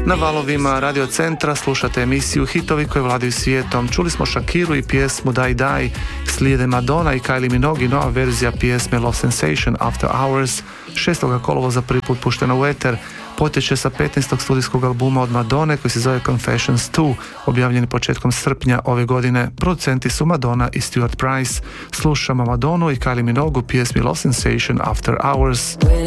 Na valovima Radio Centra slušate emisiju Hitovi koji vladaju svijetom. Čuli smo Shakiru i pjesmu Die Die, slijede Madonna i Kylie Minogue, nova verzija pjesme Love Sensation After Hours, 6. kolovoza prvi put puštena u eter. Potječe sa 15. studijskog albuma od Madone koji se zove Confessions 2, objavljeni početkom srpnja ove godine. Producenti su Madonna i Stuart Price. Slušamo Madonu i Kylie Minogue u pjesmi Love Sensation After Hours. When